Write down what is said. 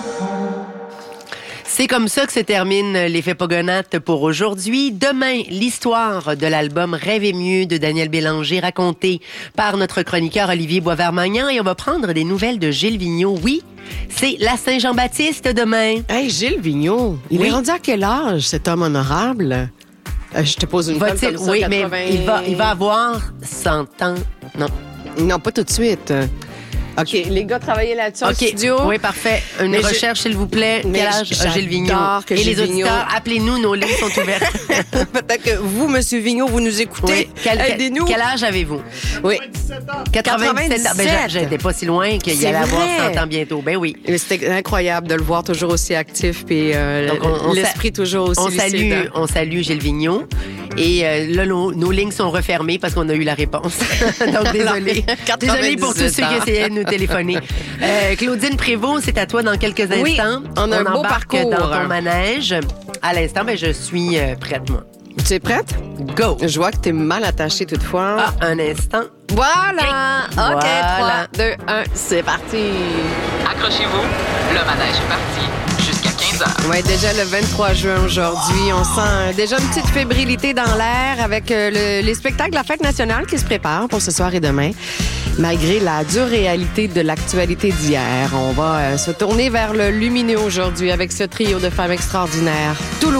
C'est comme ça que se termine l'effet Pogonates pour aujourd'hui. Demain, l'histoire de l'album Rêve et mieux de Daniel Bélanger racontée par notre chroniqueur Olivier Boisvert-Magnan et on va prendre des nouvelles de Gilles Vigneault. Oui, c'est la Saint-Jean-Baptiste demain. Hey, Gilles Vigneault, il est rendu à quel âge, cet homme honorable? Je te pose une question comme ça, oui, 80... mais il va avoir 100 ans. Non, pas tout de suite. OK, les gars, travaillez là-dessus en studio. Oui, parfait. Une recherche, s'il vous plaît. Quel âge a Gilles Vigneault? Et les auditeurs, appelez-nous, nos lignes sont ouvertes. Peut-être que vous, Monsieur Vigneault, vous nous écoutez. Oui. Aidez-nous. Quel âge avez-vous? Oui. 97 ans. Ben, j'étais pas si loin qu'il allait avoir 100 ans bientôt. Ben oui. C'était incroyable de le voir toujours aussi actif puis l'esprit toujours aussi lucide. On salue Gilles Vigneault. Et là, nos lignes sont refermées parce qu'on a eu la réponse. Donc, désolé. Désolé pour tous ceux qui essayaient de nous téléphoner. Claudine Prévost, c'est à toi dans quelques instants. Oui, on a un beau parcours dans ton manège. À l'instant, je suis prête, moi. Tu es prête? Go! Je vois que tu es mal attachée toutefois. Ah, un instant. Voilà! OK, Voilà. 3, 2, 1, c'est parti! Accrochez-vous, le manège est parti jusqu'à 15h. Oui, déjà le 23 juin aujourd'hui, on sent déjà une petite fébrilité dans l'air avec les spectacles de la Fête nationale qui se préparent pour ce soir et demain. Malgré la dure réalité de l'actualité d'hier, on va se tourner vers le lumineux aujourd'hui avec ce trio de femmes extraordinaires. Toulouse.